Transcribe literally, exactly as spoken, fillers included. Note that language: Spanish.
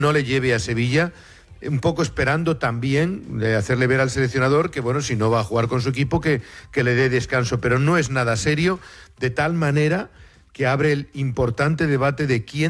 no le lleve a Sevilla, un poco esperando también de hacerle ver al seleccionador que, bueno, si no va a jugar con su equipo, que, que le dé descanso. Pero no es nada serio, de tal manera que abre el importante debate de quién